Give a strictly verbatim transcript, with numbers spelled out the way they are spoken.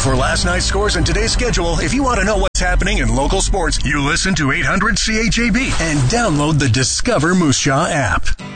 For last night's scores and today's schedule, if you want to know what's happening in local sports, you listen to eight hundred C H A B and download the Discover Moose Jaw app.